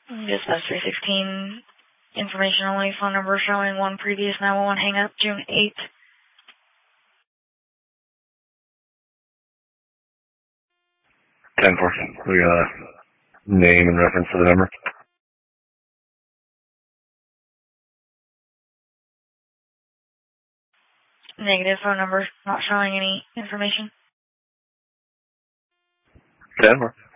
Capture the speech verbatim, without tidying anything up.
Dispatch three sixteen, information only, phone number showing one previous nine one one hang up, June eighth. ten four. We got a name and reference to the number. Negative, phone number not showing any information. ten four.